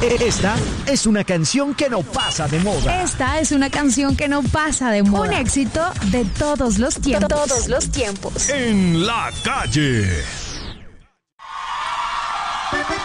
Esta es una canción que no pasa de moda. Esta es una canción que no pasa de moda. Un éxito de todos los tiempos. Todos los tiempos. En la calle.